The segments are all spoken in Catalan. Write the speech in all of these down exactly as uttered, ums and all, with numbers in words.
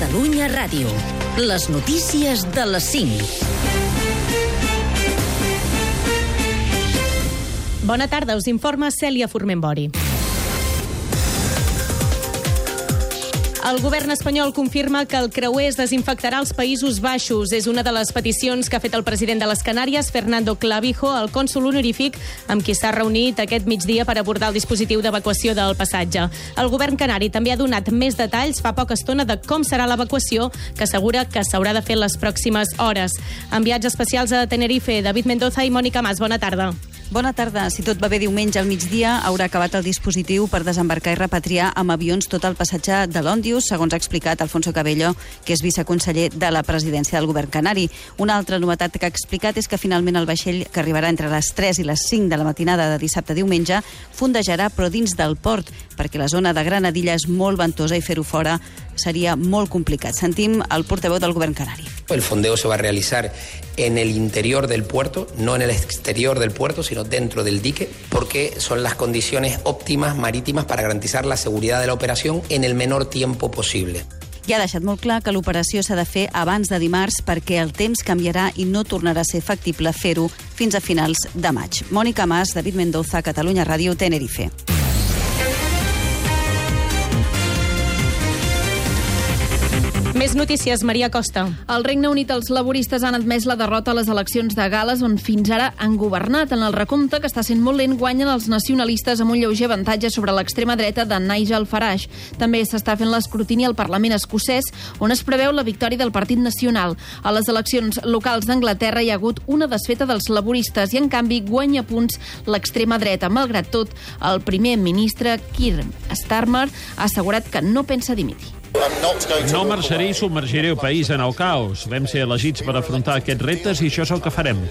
Catalunya Ràdio. Les notícies de les cinc. Bona tarda, us informa Cèlia Formentbori. El govern espanyol confirma que el creuer es desinfectarà als Països Baixos. És una de les peticions que ha fet el president de les Canàries, Fernando Clavijo, el cònsol honorífic, amb qui s'ha reunit aquest migdia per abordar el dispositiu d'evacuació del passatge. El govern canari també ha donat més detalls fa poca estona de com serà l'evacuació, que assegura que s'haurà de fer les pròximes hores. Enviats especials a Tenerife, David Mendoza i Mònica Mas. Bona tarda. Bona tarda. Si tot va bé, diumenge al migdia haurà acabat el dispositiu per desembarcar i repatriar amb avions tot el passatge de l'Òndius, segons ha explicat Alfonso Cabello, que és viceconseller de la presidència del govern canari. Una altra novetat que ha explicat és que finalment el vaixell, que arribarà entre les tres i les cinc de la matinada de dissabte a diumenge, fondejarà però dins del port, perquè la zona de Granadilla és molt ventosa i fer-ho fora seria molt complicat. Sentim el portaveu del govern canari. El fondeo se va a realizar en el interior del puerto, no en el exterior del puerto, sino dentro del dique, porque son las condiciones óptimas marítimas para garantizar la seguridad de la operación en el menor tiempo posible. I ha deixat molt clar que l'operació s'ha de fer abans de dimarts perquè el temps canviarà i no tornarà a ser factible fer-ho fins a finals de maig. Mònica Mas, David Mendoza, Catalunya Ràdio, Tenerife. Més notícies, Maria Costa. Al Regne Unit, els laboristes han admès la derrota a les eleccions de Gal·les, on fins ara han governat. En el recompte, que està sent molt lent, guanyen els nacionalistes amb un lleuger avantatge sobre l'extrema dreta de Nigel Farage. També s'està fent l'escrutini al Parlament escocès, on es preveu la victòria del Partit Nacional. A les eleccions locals d'Anglaterra hi ha hagut una desfeta dels laboristes i, en canvi, guanya punts l'extrema dreta. Malgrat tot, el primer ministre, Keir Starmer, ha assegurat que no pensa dimitir. No marxaré i submergiré el país en el caos. Vam ser elegits per afrontar aquests reptes i això és el que farem.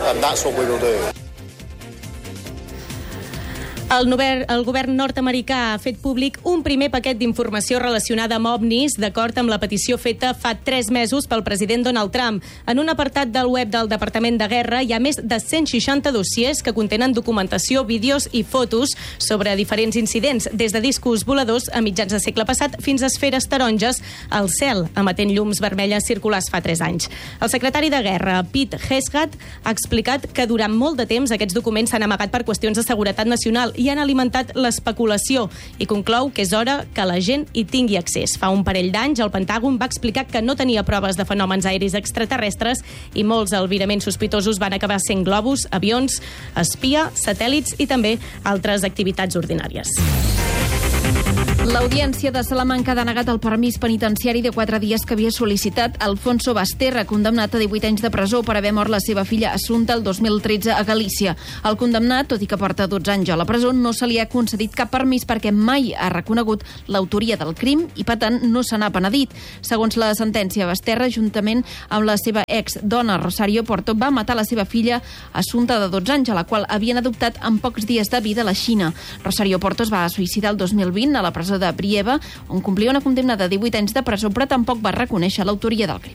El, nover, el govern nord-americà ha fet públic un primer paquet d'informació relacionada amb ovnis, d'acord amb la petició feta fa tres mesos pel president Donald Trump. En un apartat del web del Departament de Guerra hi ha més de cent seixanta dossiers que contenen documentació, vídeos i fotos sobre diferents incidents, des de discos voladors a mitjans de segle passat fins a esferes taronges al cel, emetent llums vermelles circulars fa tres anys. El secretari de Guerra, Pete Hegseth, ha explicat que durant molt de temps aquests documents s'han amagat per qüestions de seguretat nacional i han alimentat l'especulació, i conclou que és hora que la gent hi tingui accés. Fa un parell d'anys, el Pentàgon va explicar que no tenia proves de fenòmens aeris extraterrestres i molts albiraments sospitosos van acabar sent globus, avions, espia, satèl·lits i també altres activitats ordinàries. L'Audiència de Salamanca ha denegat el permís penitenciari de quatre dies que havia sol·licitat Alfonso Basterra, condemnat a divuit anys de presó per haver mort la seva filla Assumpta el dos mil tretze a Galícia. El condemnat, tot i que porta dotze anys a la presó, no se li ha concedit cap permís perquè mai ha reconegut l'autoria del crim i, per tant, no se n'ha penedit. Segons la sentència, Basterra, juntament amb la seva ex-dona Rosario Porto, va matar la seva filla Assumpta de dotze anys, a la qual havien adoptat en pocs dies de vida a la Xina. Rosario Porto es va suïcidar el dos mil vint a la presó de Brieva, on complia una condemna de divuit anys de presó, però tampoc va reconèixer l'autoria del crim.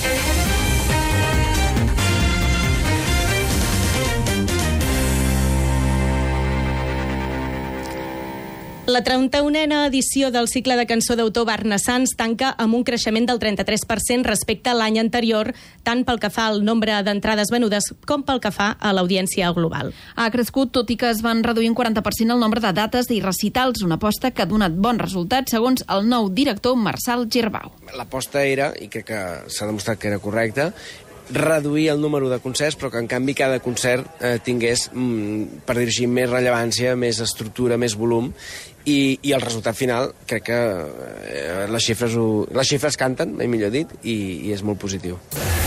La trenta-unena edició del cicle de cançó d'autor Barnassans tanca amb un creixement del trenta-tres per cent respecte a l'any anterior, tant pel que fa al nombre d'entrades venudes com pel que fa a l'audiència global. Ha crescut, tot i que es van reduir un quaranta per cent el nombre de dates i recitals, una aposta que ha donat bons resultats, segons el nou director Marçal Girbau. L'aposta era, i crec que s'ha demostrat que era correcta, reduir el número de concerts, però que en canvi cada concert eh, tingués, mm, per dir així, més rellevància, més estructura, més volum, i, i el resultat final crec que eh, les xifres ho, les xifres canten, mai millor dit, i, i és molt positiu.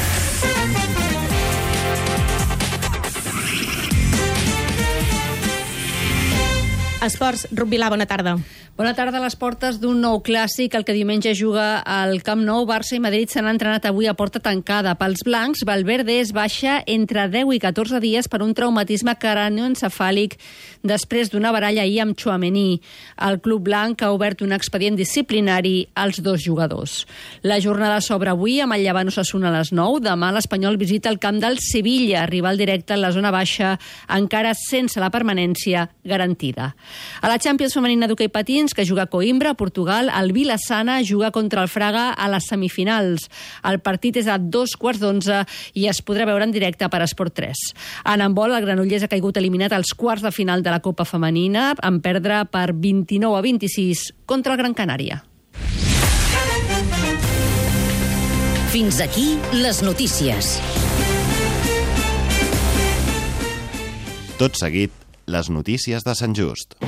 Esports, Ruth Vilà, bona tarda. Bona tarda. A les portes d'un nou clàssic, el que diumenge juga al Camp Nou. Barça i Madrid s'han entrenat avui a porta tancada. Pels blancs, Valverde es baixa entre deu i catorze dies per un traumatisme cranioencefàlic després d'una baralla ahir amb Tchouaméni. El club blanc ha obert un expedient disciplinari als dos jugadors. La jornada s'obre avui amb el Llevant Osasuna a les nou. Demà l'Espanyol visita el camp del Sevilla, rival directe en la zona baixa, encara sense la permanència garantida. A la Champions femenina d'hoquei patins, que juga a Coimbra, a Portugal, el Vilassana juga contra el Fraga a les semifinals. El partit és a dos quarts d'onze i es podrà veure en directe per Esport tres. En handbol, el Granollers ha caigut eliminat als quarts de final de la Copa Femenina, en perdre per vint-i-nou a vint-i-sis contra el Gran Canària. Fins aquí les notícies. Tot seguit, les notícies de Sant Just.